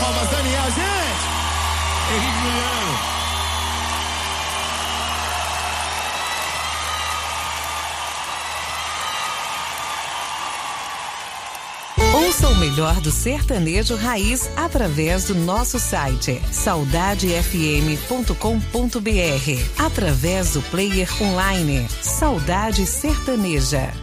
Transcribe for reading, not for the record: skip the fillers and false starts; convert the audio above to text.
palmas, Daniel, gente! Henrique Juliano. Ouça o melhor do sertanejo raiz através do nosso site saudadefm.com.br, através do player online Saudade Sertaneja.